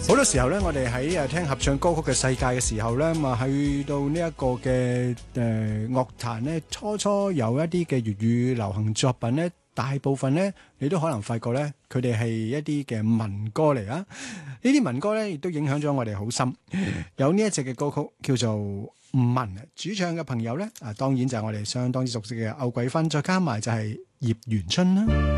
好多時候咧，我哋喺聽合唱歌曲嘅世界嘅時候咧，咁啊去到呢一個嘅樂壇咧，初有一啲嘅粵語流行作品咧，大部分咧你都可能發覺咧，佢哋係一啲嘅民歌嚟啊！呢啲民歌咧，亦都影響咗我哋好深。有呢一隻嘅歌曲叫做《問》，主唱嘅朋友咧，當然就係我哋相當之熟悉嘅歐桂芬，再加埋就係葉元春啦。